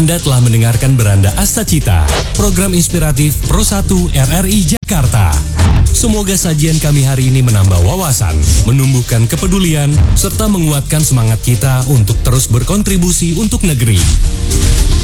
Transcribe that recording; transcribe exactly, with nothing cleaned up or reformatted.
Anda telah mendengarkan Beranda Astacita, program inspiratif Pro satu R R I Jakarta. Semoga sajian kami hari ini menambah wawasan, menumbuhkan kepedulian, serta menguatkan semangat kita untuk terus berkontribusi untuk negeri.